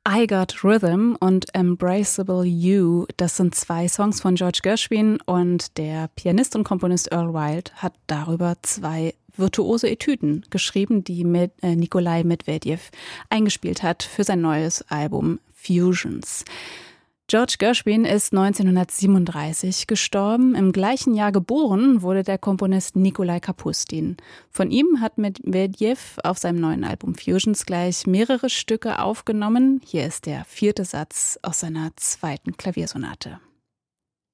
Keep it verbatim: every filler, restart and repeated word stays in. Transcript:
I Got Rhythm und Embraceable You, das sind zwei Songs von George Gershwin, und der Pianist und Komponist Earl Wild hat darüber zwei virtuose Etüden geschrieben, die mit, äh, Nikolai Medvedev eingespielt hat für sein neues Album Fusions. George Gershwin ist neunzehnhundertsiebenunddreißig gestorben. Im gleichen Jahr geboren wurde der Komponist Nikolai Kapustin. Von ihm hat Medvedev auf seinem neuen Album Fusions gleich mehrere Stücke aufgenommen. Hier ist der vierte Satz aus seiner zweiten Klaviersonate.